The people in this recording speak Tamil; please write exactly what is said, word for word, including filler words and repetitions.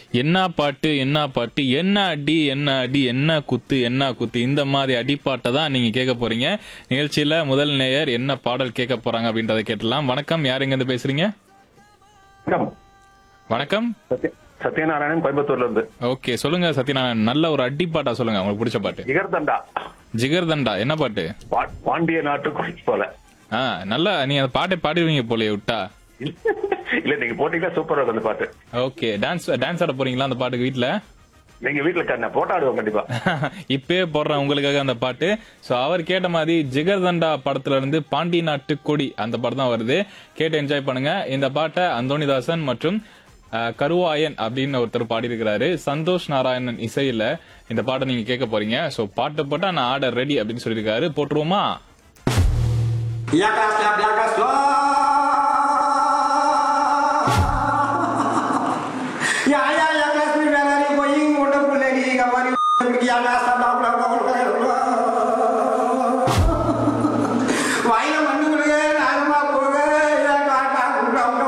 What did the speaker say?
என்ன பாட்டு என்ன பாட்டு என்ன அடி என்ன அடி என்ன குத்து என்ன குத்து இந்த மாதிரி அடிப்பாட்டை தான் நீங்க கேட்க போறீங்க. நிகழ்ச்சியில முதல் நேயர் என்ன பாடல் கேட்க போறாங்க அப்படின்றத கேட்டலாம். வணக்கம், யார் எங்க இருந்து பேசுறீங்க? வணக்கம், வணக்கம், சத்யநாராயணன், கோயம்புத்தூர்ல இருந்து. ஓகே, சொல்லுங்க சத்யநாராயணன். நல்ல ஒரு அடிப்பாட்டா சொல்லுங்க, உங்களுக்கு பிடிச்ச பாட்டு. ஜிகர்தண்டா. ஜிகர்தண்டா என்ன பாட்டு? பாண்டிய நாட்டு குயில் போல. ஆ, நல்லா நீங்க அந்த பாட்டை பாடிடுவீங்க போலயே விட்டா. இல்ல, நீங்க போட்டீங்கன்னா சூப்பரா இருக்கும் அந்த பாட்டு. ஓகே, டான்ஸ் டான்ஸ் ஆட போறீங்களா அந்த பாட்டுக்கு வீட்ல? நீங்க வீட்டுல போட்டோ ஆடுவோம் கண்டிப்பா. இப்பயே போடுறேன் உங்களுக்காக அந்த பாட்டு. சோ அவர் கேட்ட மாதிரி ஜிகர்தண்டா படத்துல இருந்து பாண்டி நாட்டு கொடி அந்த படம் தான் வருது. கேட்டு என்ஜாய் பண்ணுங்க. இந்த பாட்டை அந்தோணிதாசன் மற்றும் கருவாயன் அப்படின்னு ஒருத்தர் பாடி இருக்கிறாரு. சந்தோஷ் நாராயணன் இசையில இந்த பாட்டை நீங்க கேட்க போறீங்க. சோ பாட்டு போட்டா நான் ஆட ரெடி அப்படின்னு சொல்லியிருக்காரு. போட்டுருவோமா? Ya ya ya kelas ni dah lari going motor pun lagi kawan yang